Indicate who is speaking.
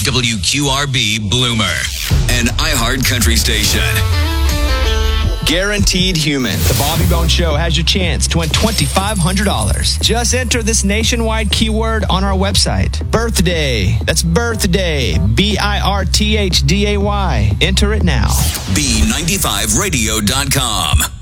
Speaker 1: WQRB Bloomer, an iHeart country station.
Speaker 2: Guaranteed Human. The Bobby Bone Show has your chance to win $2,500. Just enter this nationwide keyword on our website. Birthday. That's birthday. BIRTHDAY. Enter it now.
Speaker 1: B95radio.com.